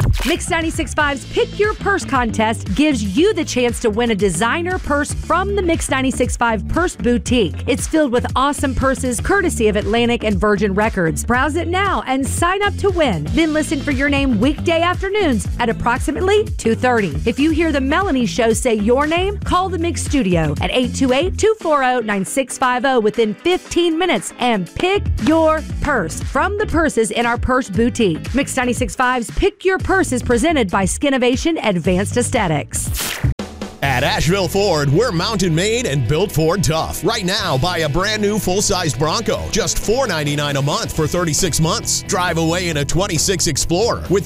Mix 96.5's Pick Your Purse contest gives you the chance to win a designer purse from the Mix 96.5 Purse Boutique. It's filled with awesome purses courtesy of Atlantic and Virgin Records. Browse it now and sign up to win. Then listen for your name weekday afternoons at approximately 2:30. If you hear the Melanie Show say your name, call the Mix Studio at 828-240-9650 within 15 minutes and pick your purse from the purses in our Purse Boutique. Mix 96.5's Pick Your Purse is presented by Skinovation Advanced Aesthetics. At Asheville Ford, we're mountain made and built Ford tough. Right now, buy a brand new full-sized Bronco, just $499 a month for 36 months. Drive away in a 26 Explorer with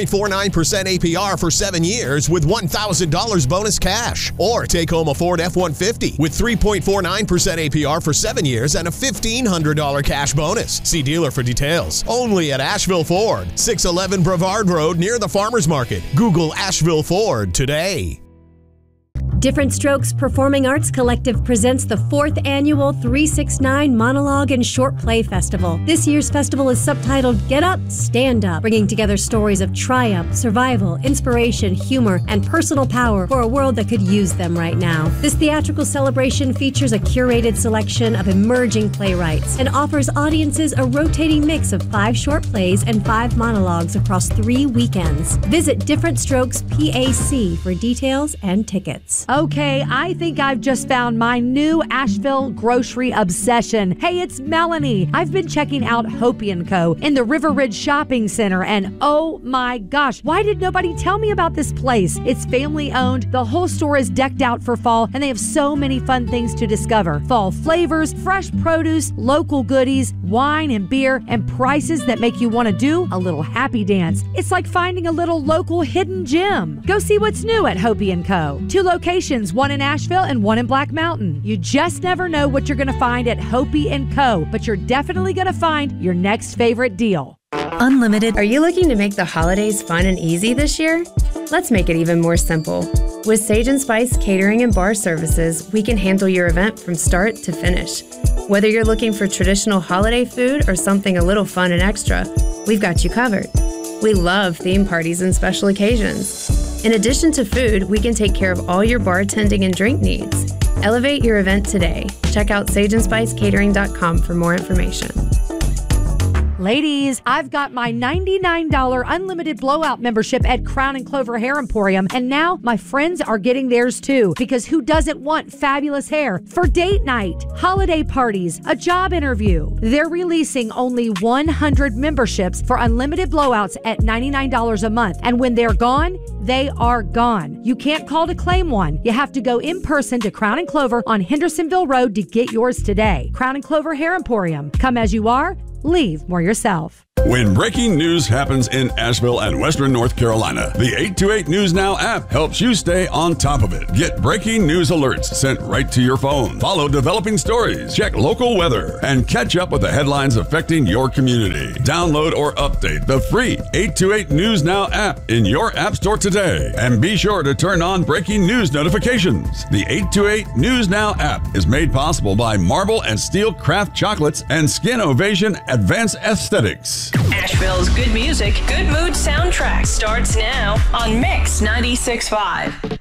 3.49% APR for 7 years with $1,000 bonus cash. Or take home a Ford F-150 with 3.49% APR for 7 years and a $1,500 cash bonus. See dealer for details. Only at Asheville Ford, 611 Brevard Road near the Farmers Market. Google Asheville Ford today. Different Strokes Performing Arts Collective presents the 4th annual 369 Monologue and Short Play Festival. This year's festival is subtitled Get Up, Stand Up, bringing together stories of triumph, survival, inspiration, humor, and personal power for a world that could use them right now. This theatrical celebration features a curated selection of emerging playwrights and offers audiences a rotating mix of 5 short plays and 5 monologues across 3 weekends. Visit Different Strokes PAC for details and tickets. Okay, I think I've just found my new Asheville grocery obsession. Hey, it's Melanie. I've been checking out Hopi & Co. in the River Ridge Shopping Center, and oh my gosh, why did nobody tell me about this place? It's family owned, the whole store is decked out for fall, and they have so many fun things to discover. Fall flavors, fresh produce, local goodies, wine and beer, and prices that make you want to do a little happy dance. It's like finding a little local hidden gem. Go see what's new at Hopi & Co. 2 locations, one in Asheville and one in Black Mountain. You just never know what you're going to find at Hopi & Co., but you're definitely going to find your next favorite deal. Unlimited. Are you looking to make the holidays fun and easy this year? Let's make it even more simple. With Sage & Spice Catering and Bar Services, we can handle your event from start to finish. Whether you're looking for traditional holiday food or something a little fun and extra, we've got you covered. We love theme parties and special occasions. In addition to food, we can take care of all your bartending and drink needs. Elevate your event today. Check out sageandspicecatering.com for more information. Ladies, I've got my $99 unlimited blowout membership at Crown & Clover Hair Emporium, and now my friends are getting theirs too, because who doesn't want fabulous hair for date night, holiday parties, a job interview? They're releasing only 100 memberships for unlimited blowouts at $99 a month, and when they're gone, they are gone. You can't call to claim one. You have to go in person to Crown & Clover on Hendersonville Road to get yours today. Crown & Clover Hair Emporium. Come as you are, leave more yourself. When breaking news happens in Asheville and Western North Carolina, the 828 News Now app helps you stay on top of it. Get breaking news alerts sent right to your phone. Follow developing stories, check local weather, and catch up with the headlines affecting your community. Download or update the free 828 News Now app in your app store today. And be sure to turn on breaking news notifications. The 828 News Now app is made possible by Marble and Steel Craft Chocolates and Skin Ovation Advanced Aesthetics. Asheville's good music, good mood soundtrack starts now on Mix 96.5.